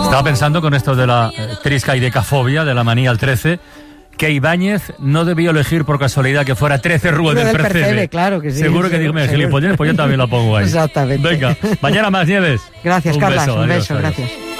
Estaba pensando con esto de la triscaidecafobia, de la manía al 13, que Ibáñez no debió elegir por casualidad que fuera 13 Rúa del Percebe. Claro que sí. Seguro que dígame gilipollas, pues yo también la pongo ahí. Exactamente. Venga, mañana más, Nieves. Gracias, un Carlas. Beso, Un adiós, beso, adiós. gracias.